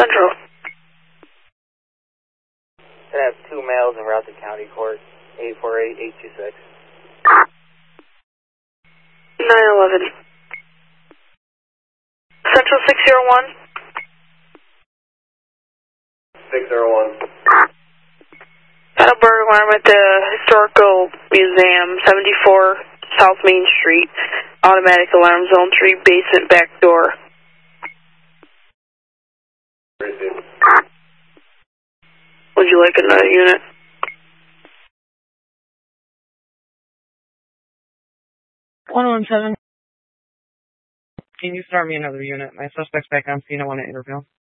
Central. I have 2 males in Roughton County Court, 848-826. 911. Central 601. 601. Got a burglar alarm at the Historical Museum, 74 South Main Street. Automatic alarm, zone 3, basement, back door. Received. Would you like another unit? 117. Can you start me another unit? My suspect's back on scene. I want to interview.